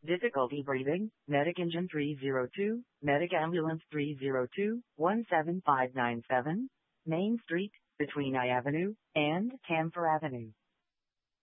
Difficulty breathing, Medic Engine 302, Medic Ambulance 302, 17597, Main Street, between I Avenue and Camphor Avenue.